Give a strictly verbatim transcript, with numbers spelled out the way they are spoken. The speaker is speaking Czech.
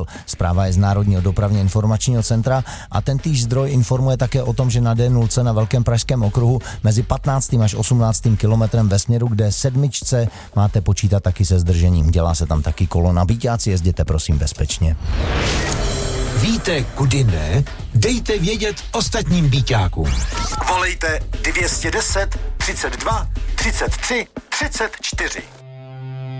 Brusel. Zpráva je z Národního dopravně informačního centra a ten týž zdroj informuje také o tom, že na D nula na Velkém pražském okruhu mezi patnáctým až osmnáctým kilometrem ve směru k D sedm máte počítat taky se zdržením. Dělá se tam taky kolona. Byťáci, jezděte prosím bezpečně. Víte, kudy ne? Dejte vědět ostatním byťákům. Volejte dvě stě deset, třicet dva, třicet tři, třicet čtyři.